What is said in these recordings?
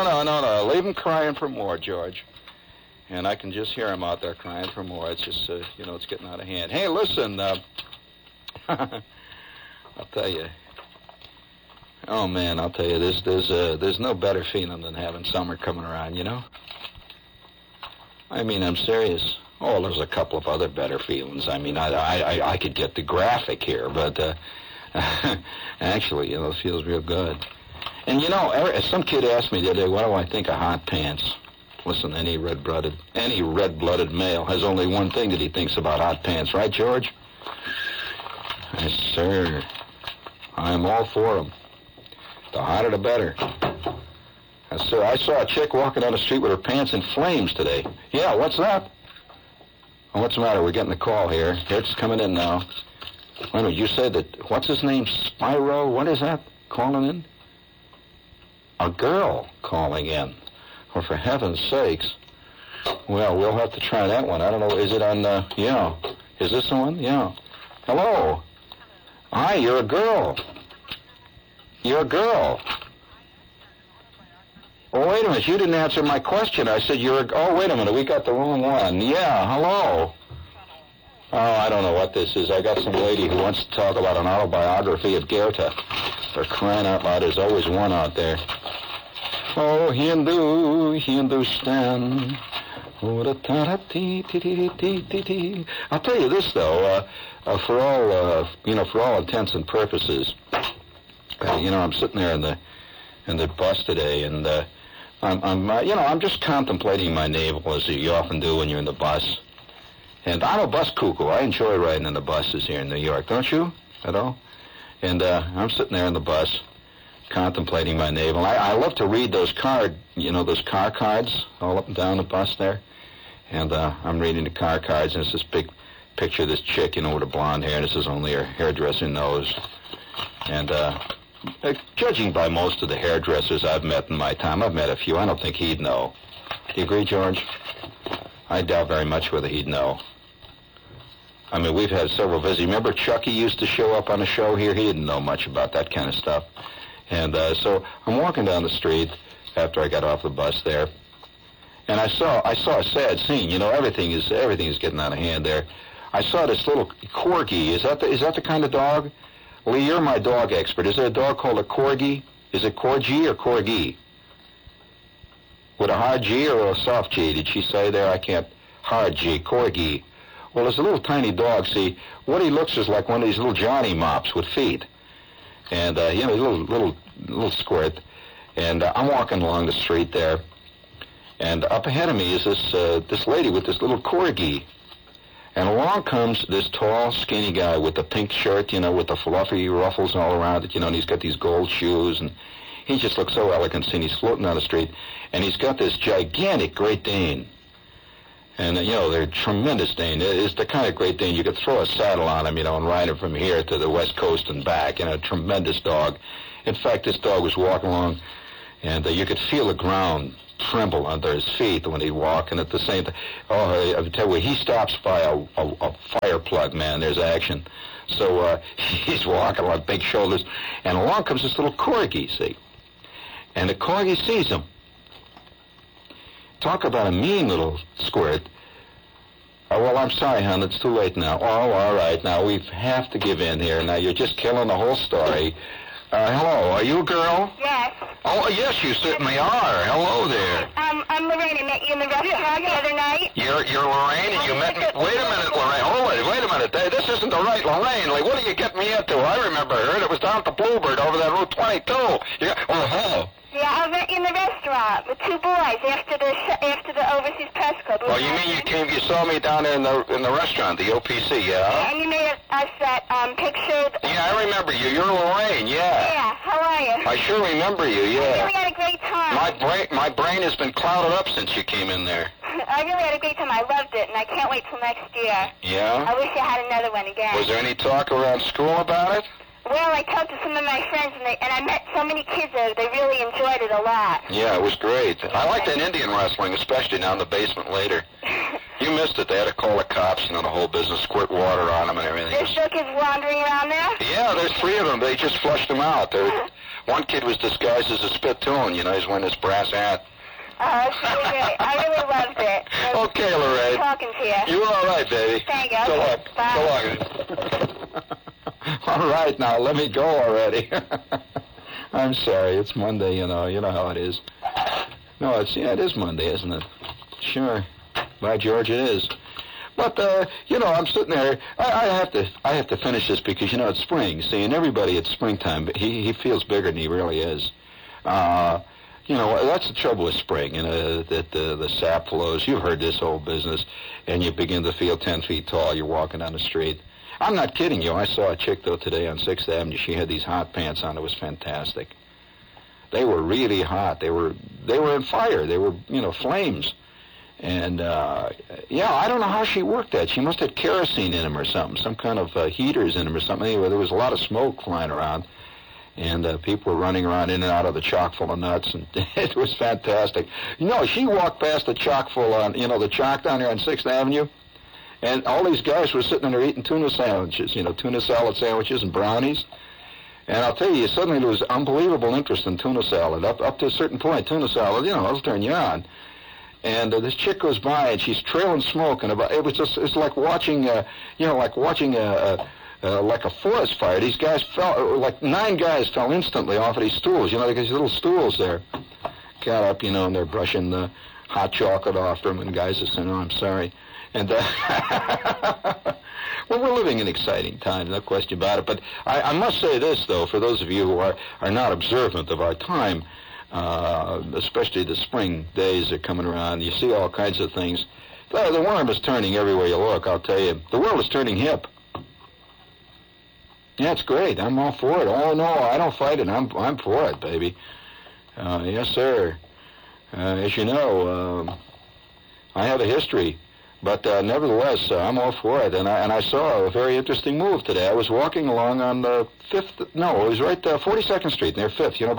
No. Leave him crying for more, George. And I can just hear him out there crying for more. It's just, it's getting out of hand. Hey, listen, I'll tell you. Oh, man, I'll tell you, there's no better feeling than having summer coming around, you know? I mean, I'm serious. Oh, there's a couple of other better feelings. I mean, I could get the graphic here, but actually, it feels real good. And, some kid asked me the other day, what do I think of hot pants? Listen, any red-blooded male has only one thing that he thinks about hot pants, right, George? Yes, sir. I'm all for them. The hotter, the better. Yes, sir. I saw a chick walking down the street with her pants in flames today. Yeah, what's that? Oh, what's the matter? We're getting a call here. It's coming in now. Wait a minute, you said that, what's his name, Spyro? What is that? Calling in? A girl calling in. Well, for heaven's sakes. Well, we'll have to try that one. I don't know, is it on, yeah. Is this the one? Yeah. Hello. Hi, you're a girl. You're a girl. Oh, wait a minute, you didn't answer my question. I said oh, wait a minute, we got the wrong one. Yeah, hello. Oh, I don't know what this is. I got some lady who wants to talk about an autobiography of Goethe. For crying out loud, there's always one out there. Oh, Hindustan. I'll tell you this, though, for all intents and purposes, I'm sitting there in the bus today, and I'm just contemplating my navel, as you often do when you're in the bus. And I'm a bus cuckoo. I enjoy riding in the buses here in New York, don't you? At all? And I'm sitting there in the bus, contemplating my navel. I love to read those those car cards all up and down the bus there. And I'm reading the car cards, and it's this big picture of this chick, with the blonde hair, and this is only her hairdresser knows. And judging by most of the hairdressers I've met in my time, I've met a few, I don't think he'd know. Do you agree, George? I doubt very much whether he'd know. I mean, we've had several visits. Remember Chucky used to show up on the show here? He didn't know much about that kind of stuff. And so I'm walking down the street after I got off the bus there, and I saw a sad scene. Everything is getting out of hand there. I saw this little corgi. Is that the kind of dog? Lee, you're my dog expert. Is there a dog called a corgi? Is it corgi or corgi? With a hard G or a soft G? Did she say there? I can't. Hard G, corgi. Well, there's a little tiny dog. See, what he looks is like one of these little Johnny mops with feet. And, little squirt. And I'm walking along the street there. And up ahead of me is this lady with this little corgi. And along comes this tall, skinny guy with the pink shirt, with the fluffy ruffles all around it, and he's got these gold shoes. And he just looks so elegant, and he's floating down the street. And he's got this gigantic Great Dane. And, they're tremendous Dane. It's the kind of Great Dane you could throw a saddle on him, and ride him from here to the West Coast and back. A tremendous dog. In fact, this dog was walking along, and you could feel the ground tremble under his feet when he'd walk. And at the same time, I tell you, he stops by a fire plug, man. There's action. So he's walking on big shoulders, and along comes this little corgi, see? And the corgi sees him. Talk about a mean little squirt. Oh, well, I'm sorry, hon. It's too late now. Oh, all right. Now, we have to give in here. Now, you're just killing the whole story. Hello. Are you a girl? Yes. Oh, yes, you certainly are. Hello there. I'm Lorraine. I met you in the restaurant the other night. You're Lorraine, and you met me. Wait a minute, Lorraine. Hold it. Wait a minute. This isn't the right Lorraine. Like, what do you get me into? I remember her. It was down at the Bluebird over there, Route 22. Hello. Yeah, I met you in the restaurant with two boys after the Overseas Press Club. Oh, you mean you saw me down there in the restaurant, the OPC, yeah? And you made us that picture. Yeah, I remember you. You're Lorraine, yeah. Yeah, how are you? I sure remember you, yeah. I really had a great time. My brain has been clouded up since you came in there. I really had a great time. I loved it, and I can't wait till next year. Yeah? I wish I had another one again. Was there any talk around school about it? Well, I talked to some of my friends, and I met so many kids there. They really enjoyed it a lot. Yeah, it was great. I liked that Indian wrestling, especially down in the basement later. You missed it. They had to call the cops and the whole business, squirt water on them and everything. There's still kids wandering around there? Yeah, there's 3 of them. They just flushed them out. one kid was disguised as a spittoon. You know, he's wearing this brass hat. Oh, it's really great. I really loved it. It was Okay, Lorraine. talking to you. You're all right, baby. Thank you. So Okay, long. bye. So long. All right, now let me go already. I'm sorry. It's Monday, you know. You know how it is. No, it is Monday, isn't it? Sure. By George, it is. But you know, I'm sitting there. I have to finish this because you know it's spring. See, and everybody it's springtime. But he feels bigger than he really is. You know, that's the trouble with spring. You know that the sap flows. You've heard this whole business, and you begin to feel 10 feet tall. You're walking down the street. I'm not kidding you. I saw a chick though today on 6th Avenue. She had these hot pants on. It was fantastic. They were really hot. They were in fire. They were, you know, flames. And, yeah, I don't know how she worked that. She must have kerosene in them or something, some kind of heaters in them or something. Anyway, there was a lot of smoke flying around, and people were running around in and out of the chock full of nuts, and it was fantastic. You know, she walked past the chock full on, you know, the chock down there on 6th Avenue, and all these guys were sitting there eating tuna sandwiches, you know, tuna salad sandwiches and brownies. And I'll tell you, suddenly there was unbelievable interest in tuna salad. Up to a certain point, tuna salad, you know, it'll turn you on. And this chick goes by, and she's trailing smoke, and it's like watching, you know, like watching like a forest fire. These guys fell, like 9 guys fell instantly off of these stools. You know, these little stools there. Got up, you know, and they're brushing the hot chocolate off them, and guys are saying, "Oh, I'm sorry." And well, we're living in exciting times, no question about it. But I must say this, though, for those of you who are not observant of our time. Especially the spring days are coming around. You see all kinds of things. The worm is turning everywhere you look, I'll tell you. The world is turning hip. Yeah, it's great. I'm all for it. Oh, no, I don't fight it. I'm for it, baby. Yes, sir. As you know, I have a history. But nevertheless, I'm all for it. And I saw a very interesting move today. I was walking along on the 5th. No, it was right 42nd Street near 5th. You know,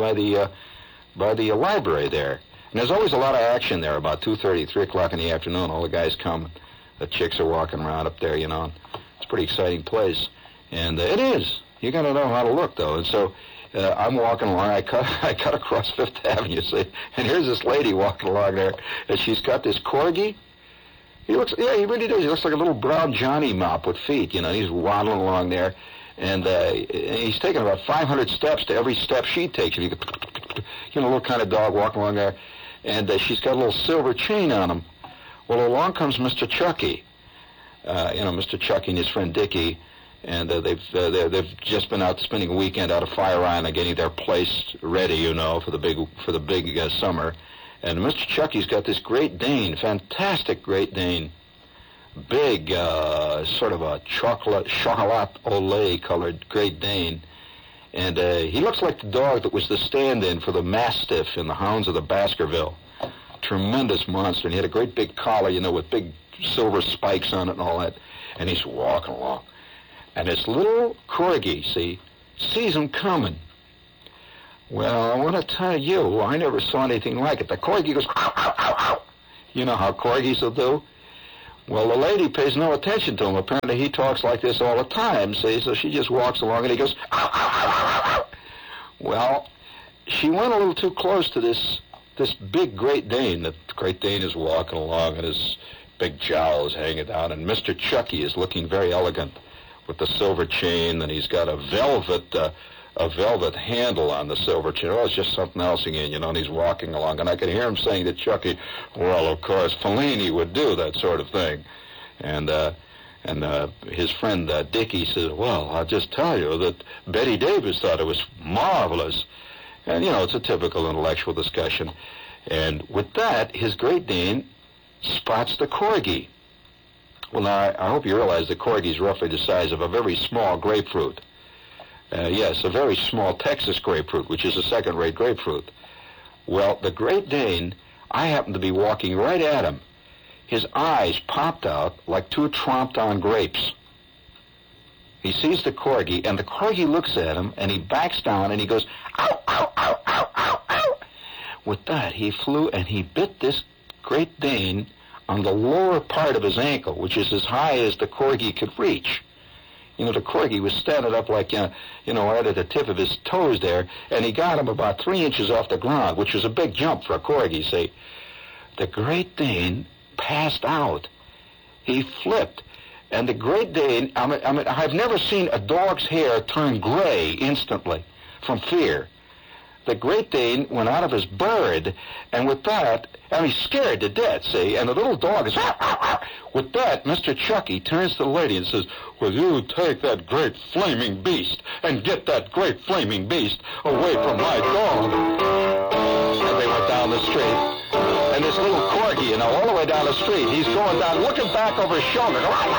by the library there. And there's always a lot of action there about 2:30, 3 o'clock in the afternoon. All the guys come. The chicks are walking around up there, you know. It's a pretty exciting place. And it is. You got to know how to look, though. And so I'm walking along. I cut across 5th Avenue, see. And here's this lady walking along there. And she's got this corgi. He really does. He looks like a little brown Johnny mop with feet, you know. He's waddling along there. And he's taking about 500 steps to every step she takes. And you know, a little kind of dog walking along there. And she's got a little silver chain on him. Well, along comes Mr. Chucky. You know, Mr. Chucky and his friend Dickie. And they've just been out spending a weekend out of Fire Island, getting their place ready, you know, for the big summer. And Mr. Chucky's got this Great Dane, fantastic Great Dane. Big, sort of a chocolate au lait colored Great Dane. And he looks like the dog that was the stand-in for the Mastiff in the Hounds of the Baskerville. Tremendous monster. And he had a great big collar, you know, with big silver spikes on it and all that. And he's walking along. And this little corgi, sees him coming. Well, I want to tell you, I never saw anything like it. The corgi goes, ow, ow, ow, ow. You know how corgis will do? Well, the lady pays no attention to him. Apparently he talks like this all the time, see? So she just walks along and he goes, ow, ow, ow, ow, ow. Well, she went a little too close to this big Great Dane. The Great Dane is walking along and his big jowls hanging down. And Mr. Chucky is looking very elegant with the silver chain, and he's got a velvet handle on the silver chain. Oh, it's just something else again, you know, and he's walking along. And I could hear him saying to Chucky, well, of course, Fellini would do that sort of thing. And his friend Dickie says, well, I'll just tell you that Betty Davis thought it was marvelous. And, you know, it's a typical intellectual discussion. And with that, his Great Dane spots the corgi. Well, now, I hope you realize the corgi is roughly the size of a very small grapefruit. Yes, a very small Texas grapefruit, which is a second-rate grapefruit. Well, the Great Dane, I happened to be walking right at him. His eyes popped out like 2 tromped-on grapes. He sees the corgi, and the corgi looks at him, and he backs down, and he goes, ow, ow, ow, ow, ow, ow. With that, he flew, and he bit this Great Dane on the lower part of his ankle, which is as high as the corgi could reach. the corgi was standing up like, right at the tip of his toes there, and he got him about 3 inches off the ground, which was a big jump for a corgi, see. The Great Dane passed out. He flipped. And the Great Dane, I've never seen a dog's hair turn gray instantly from fear. The Great Dane went out of his bird, and with that, he's scared to death, see, and the little dog is, with that, Mr. Chucky turns to the lady and says, will you take that great flaming beast and get that great flaming beast away from my dog? And they went down the street, and this little corgi, all the way down the street, he's going down, looking back over his shoulder,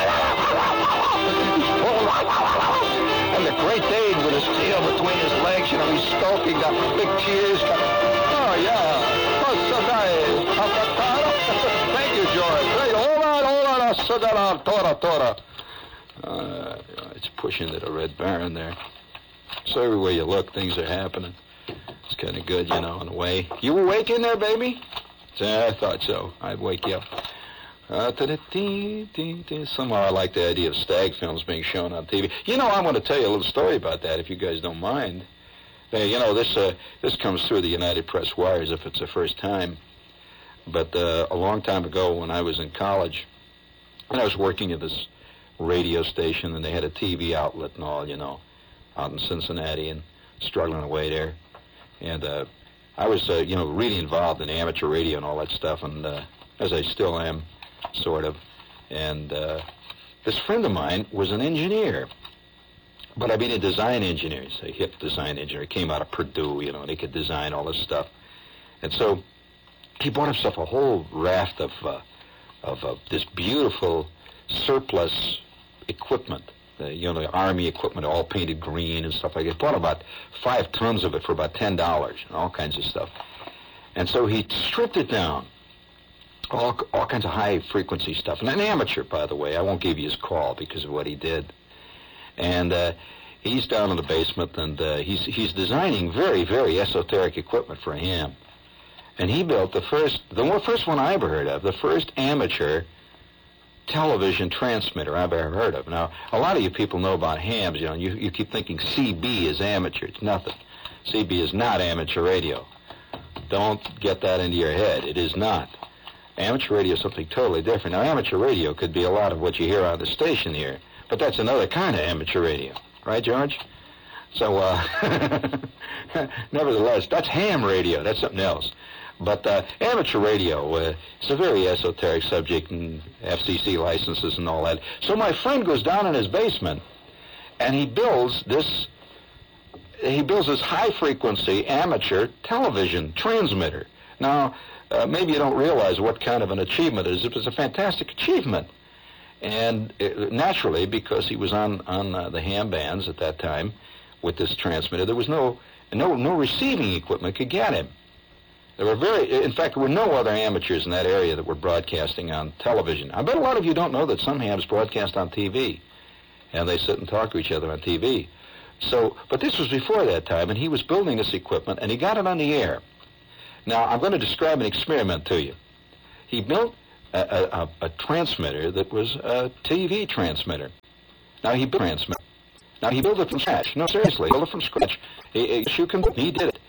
and the Great Dane with his tail between his legs, he's skulking, got big tears. Oh, yeah. Oh, so nice. Thank you, George. Hold on. Tora. It's pushing to the Red Baron there. So everywhere you look, things are happening. It's kind of good, in a way. You awake in there, baby? Yeah, I thought so. I'd wake you up. Somehow I like the idea of stag films being shown on TV. I want to tell you a little story about that, if you guys don't mind. This comes through the United Press wires if it's the first time. But a long time ago when I was in college, and I was working at this radio station, and they had a TV outlet and all, out in Cincinnati, and struggling away there. And I was, really involved in amateur radio and all that stuff, and as I still am, sort of. And this friend of mine was an engineer. But a design engineer. He's a hip design engineer. He came out of Purdue, and he could design all this stuff. And so he bought himself a whole raft of this beautiful surplus equipment. The Army equipment, all painted green and stuff like that. He bought about 5 tons of it for about $10 and all kinds of stuff. And so he stripped it down. All kinds of high-frequency stuff. And an amateur, by the way. I won't give you his call because of what he did. And he's down in the basement, and he's designing very, very esoteric equipment for him. And he built the first one I ever heard of, the first amateur television transmitter I've ever heard of. Now, a lot of you people know about hams, you keep thinking CB is amateur. It's nothing. CB is not amateur radio. Don't get that into your head. It is not. Amateur radio is something totally different. Now, amateur radio could be a lot of what you hear on the station here, but that's another kind of amateur radio. Right, George? So, nevertheless, that's ham radio. That's something else. But amateur radio is a very esoteric subject, and FCC licenses and all that. So my friend goes down in his basement, and he builds this high-frequency amateur television transmitter. Now, maybe you don't realize what kind of an achievement it is. It was a fantastic achievement. And naturally, because he was on the ham bands at that time with this transmitter, there was no receiving equipment could get him. In fact, there were no other amateurs in that area that were broadcasting on television. I bet a lot of you don't know that some hams broadcast on TV, and they sit and talk to each other on TV. So, but this was before that time, and he was building this equipment, and he got it on the air. Now, I'm going to describe an experiment to you. He built a transmitter that was a TV transmitter. Now, he built it from scratch. No, seriously, he built it from scratch. He did it.